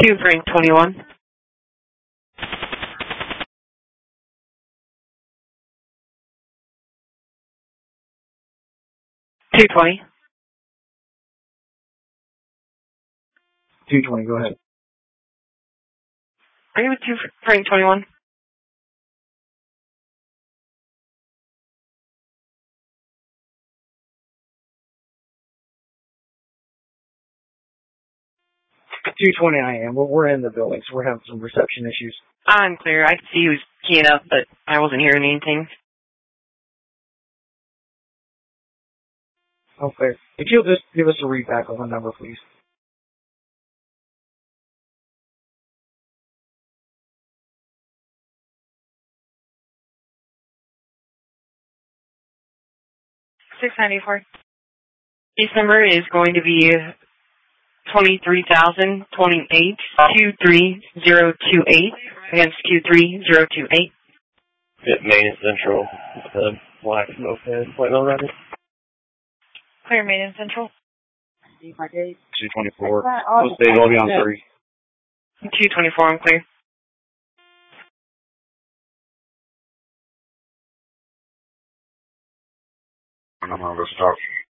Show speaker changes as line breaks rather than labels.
2 Frank 21. 220.
220, go ahead.
Are you with 2 Frank 21?
$220 I am. We're in the building, so we're having some reception issues.
I'm clear. I could see who's keying up, but I wasn't hearing anything.
Oh, clear. If you'll just give us a read back on the number, please.
$694. Case number is going to be 23,028 23028 against Q3028.
Hit Main Central. Black moped. Waiting on ready.
Clear Main Central.
224. We'll stay lobby on 3.
224, I'm clear.
I'm on the stop.